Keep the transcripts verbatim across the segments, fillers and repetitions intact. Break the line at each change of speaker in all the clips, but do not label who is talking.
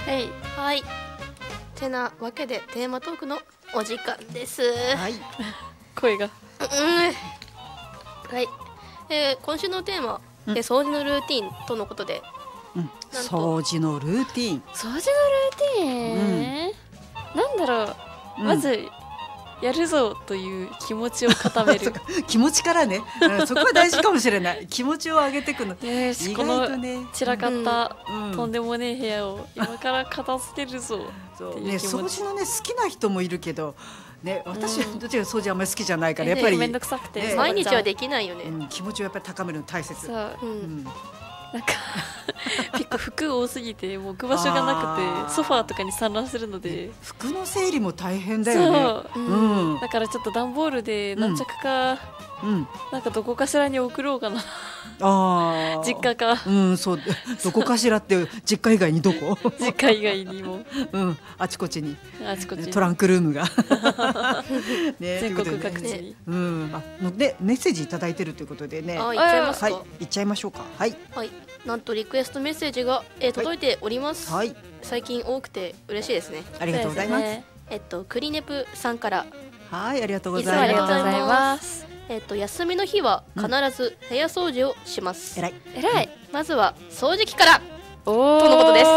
はい
はいてなわけでテーマトークのお時間です。
はい
声が
うんはい、えー、今週のテーマ、うん、えー、掃除のルーティンとのことで、
うん、掃除のルーティン
掃除のルーティン、うん、なんだろう、まず、うんやるぞという気持ちを固める
気持ちからね、うん、そこは大事かもしれない気持ちを上げていくの
よし、意外とね、この散らかった、うん、とんでもねえ部屋を今から片付けるぞっていう気持ち、
ね、掃除のね好きな人もいるけどね、私はどっちが掃除あんまり好きじゃないから、やっぱり
面倒くさくて、
ね、毎日はできないよね、
うん、気持ちをやっぱり高めるの大切。
そう、うんうんなんか結構服多すぎてもう置く場所がなくてソファーとかに散乱するので
服の整理も大変だよね。
そう、うん、だからちょっと段ボールで何着か、うん、なんかどこかしらに送ろうかなあ実家か、
うん、そうどこかしらって実家以外にどこ
実家以外にも、
うん、あちこちに
あちこちに
トランクルームが、
ね、全国各地に、
ねうん、あのでメッセージいただいてるということでね、
あ、いっちゃいますか、
はい、いっちゃいましょうか。はい、
はい、なんとリクエストメッセージが、えー、届いております、はい、最近多くて嬉しいですね。
ありがとうございます。
えっとクリネプさんから
はい、ありがとうございます。
いつもありがとうございます。えっと休みの日は必ず部屋掃除をします。
えらい
えらい。まずは掃除機からとのことです。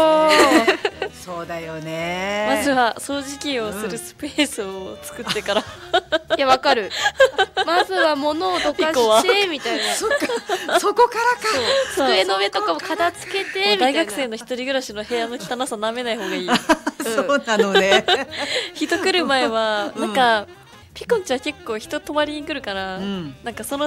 そうだよね。
まずは掃除機をするスペースを作ってから、
うん、いやわかる。まずは物をどかしてみたいな。
そっか、そこからか。
机の上とかも片付けてみたいな。
大学生の一人暮らしの部屋の汚さ舐めない方がいい。
そうなのね。
人来る前はなんか、うんピコンちゃん結構人泊まりに来るから、うん、なんかその